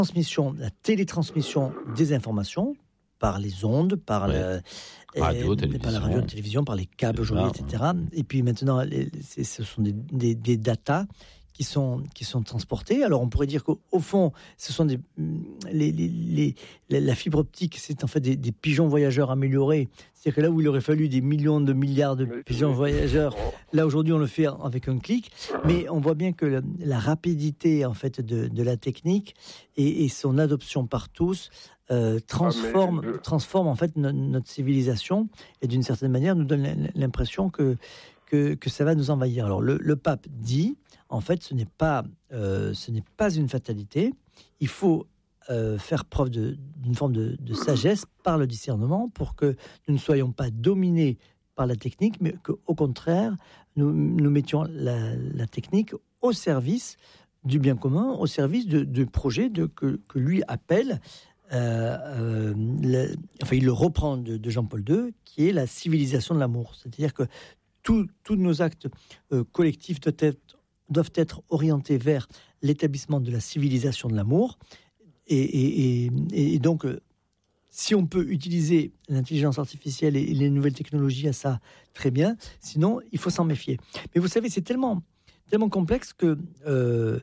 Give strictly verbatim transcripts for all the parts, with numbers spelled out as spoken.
transmission, la télétransmission des informations par les ondes, par, ouais. le, radio, et, par la radio, la télévision, par les câbles aujourd'hui, et cetera. Et puis maintenant, les, c'est, ce sont des, des, des datas qui sont, qui sont transportées. Alors on pourrait dire qu'au au fond, ce sont des, les, les, les, la fibre optique, c'est en fait des, des pigeons voyageurs améliorés. C'est-à-dire que là où il aurait fallu des millions de milliards de pigeons voyageurs, là aujourd'hui on le fait avec un clic. Mais on voit bien que la, la rapidité en fait de, de la technique et, et son adoption par tous euh, transforme, ah, je... transforme en fait no, notre civilisation et d'une certaine manière nous donne l'impression que, que, que ça va nous envahir. Alors le, le pape dit, en fait, ce n'est pas, euh, ce n'est pas une fatalité. Il faut euh, faire preuve de, d'une forme de, de sagesse par le discernement pour que nous ne soyons pas dominés par la technique, mais qu'au contraire, nous, nous mettions la, la technique au service du bien commun, au service de, de projets de, que, que lui appelle, euh, euh, le, enfin il le reprend de, de Jean-Paul deux, qui est la civilisation de l'amour. C'est-à-dire que tous nos actes euh, collectifs doivent être doivent être orientés vers l'établissement de la civilisation de l'amour. Et, et, et, et donc, si on peut utiliser l'intelligence artificielle et les nouvelles technologies à ça, très bien. Sinon, il faut s'en méfier. Mais vous savez, c'est tellement, tellement complexe que... Euh,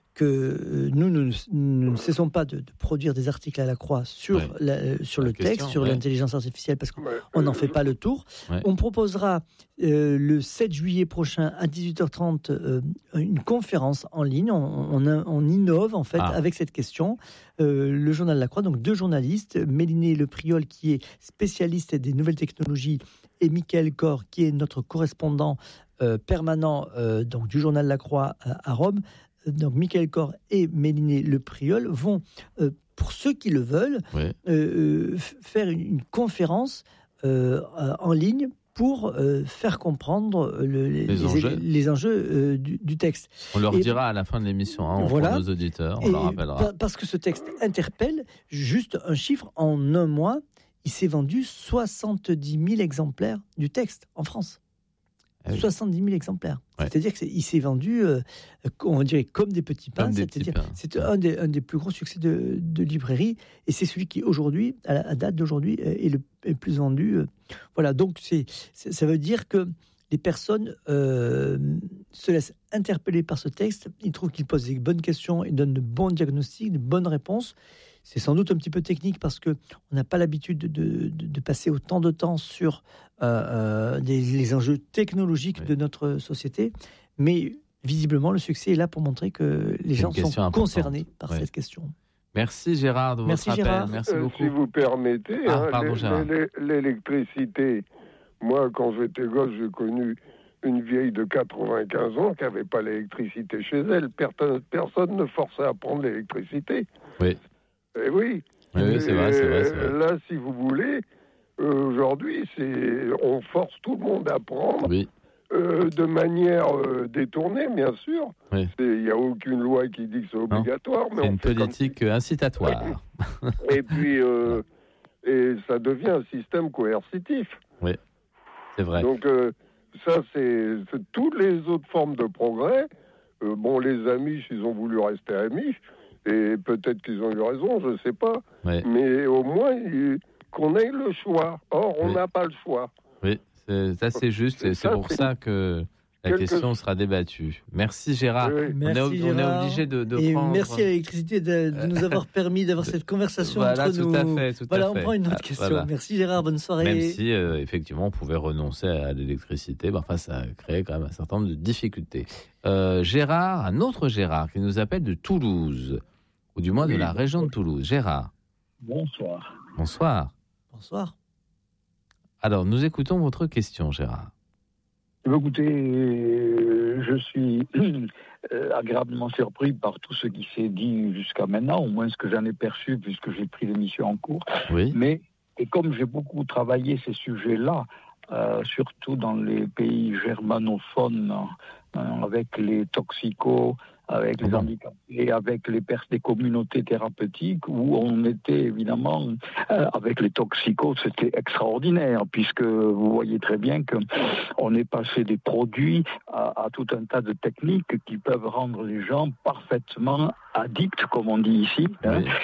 que nous, nous, nous ne cessons pas de, de produire des articles à la croix sur, ouais. la, euh, sur le question, texte, sur ouais. l'intelligence artificielle, parce qu'on n'en ouais. fait pas le tour. Ouais. On proposera euh, le sept juillet prochain à dix-huit heures trente euh, une conférence en ligne. On, on, on innove en fait ah. avec cette question. Euh, le journal La Croix, donc deux journalistes, Méliné Lepriol qui est spécialiste des nouvelles technologies et Michael Cor qui est notre correspondant euh, permanent euh, donc, du journal La Croix à, à Rome. Donc Michael Cor et Méliné Lepriol vont, euh, pour ceux qui le veulent, ouais. euh, f- faire une, une conférence euh, en ligne pour euh, faire comprendre le, les, les enjeux, les enjeux euh, du, du texte. On leur et, dira à la fin de l'émission, hein, on voilà, pour nos auditeurs, on leur rappellera. Parce que ce texte interpelle, juste un chiffre, en un mois, il s'est vendu soixante-dix mille exemplaires du texte en France. Ah oui. soixante-dix mille exemplaires. Ouais. C'est-à-dire qu'il s'est vendu, euh, on dirait, comme des petits pains. Des c'est-à-dire, petits pains. C'est un des, un des plus gros succès de, de librairie. Et c'est celui qui, aujourd'hui, à la à date d'aujourd'hui, est le, est le plus vendu. Voilà, donc c'est, c'est, ça veut dire que les personnes euh, se laissent interpeller par ce texte. Ils trouvent qu'il pose des bonnes questions et donne de bons diagnostics, de bonnes réponses. C'est sans doute un petit peu technique parce qu'on n'a pas l'habitude de, de, de passer autant de temps sur euh, euh, des, les enjeux technologiques oui. de notre société. Mais visiblement, le succès est là pour montrer que les gens sont importante. concernés par oui. cette question. Merci Gérard de votre Merci, appel. Gérard. Merci beaucoup. Euh, si vous permettez, ah, hein, pardon, l'é- l'é- l'électricité, moi quand j'étais gosse, j'ai connu une vieille de quatre-vingt-quinze ans qui n'avait pas l'électricité chez elle. Personne, personne ne forçait à prendre l'électricité. Oui. Eh oui. Oui, oui c'est, vrai, c'est, vrai, c'est vrai. Là, si vous voulez, euh, aujourd'hui, c'est, on force tout le monde à prendre oui. euh, de manière euh, détournée, bien sûr. Il oui. n'y a aucune loi qui dit que c'est obligatoire. Non, mais c'est on une fait politique comme... incitatoire. Et puis, euh, et ça devient un système coercitif. Oui, c'est vrai. Donc, euh, ça, c'est, c'est toutes les autres formes de progrès. Euh, bon, les Amish, ils ont voulu rester Amish. Et peut-être qu'ils ont eu raison, je ne sais pas. Oui. Mais au moins, il, qu'on ait le choix. Or, on oui. n'a pas le choix. Oui, c'est, ça c'est juste. C'est et c'est ça, pour c'est... ça que la Quelque... question sera débattue. Merci Gérard. Oui. Merci, on, est, Gérard. on est obligé de, de et prendre... merci à l'électricité de, de nous avoir permis d'avoir cette conversation voilà, entre tout nous. À fait, tout voilà, à on fait. prend une autre ah, question. Voilà. Merci Gérard, bonne soirée. Même si, euh, effectivement, on pouvait renoncer à l'électricité, ben, enfin, ça crée quand même un certain nombre de difficultés. Euh, Gérard, un autre Gérard qui nous appelle de Toulouse, ou du moins oui, de la région de Toulouse. Gérard. Bonsoir. Bonsoir. Bonsoir. Alors, nous écoutons votre question, Gérard. Écoutez, je suis agréablement surpris par tout ce qui s'est dit jusqu'à maintenant, au moins ce que j'en ai perçu, puisque j'ai pris l'émission en cours. Oui. Mais, et comme j'ai beaucoup travaillé ces sujets-là, euh, surtout dans les pays germanophones, euh, avec les toxicos, avec les handicapés, avec les pertes des communautés thérapeutiques, où on était évidemment, euh, avec les toxicos, c'était extraordinaire, puisque vous voyez très bien qu'on est passé des produits à, à tout un tas de techniques qui peuvent rendre les gens parfaitement addicts, comme on dit ici, hein, oui.